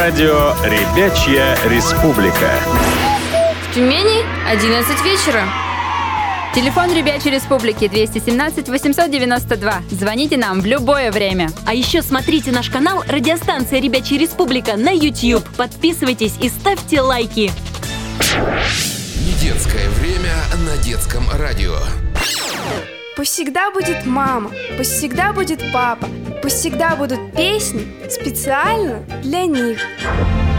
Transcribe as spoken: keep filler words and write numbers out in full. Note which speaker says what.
Speaker 1: Радио «Ребячья республика».
Speaker 2: В Тюмени одиннадцать вечера.
Speaker 3: Телефон Ребячей Республики двести семнадцать восемьсот девяносто два. Звоните нам в любое время.
Speaker 4: А еще смотрите наш канал «Радиостанция Ребячья Республика» на YouTube. Подписывайтесь и ставьте лайки.
Speaker 5: Недетское время на детском радио.
Speaker 6: Пусть всегда будет мама, пусть всегда будет папа, пусть всегда будут песни специально для них.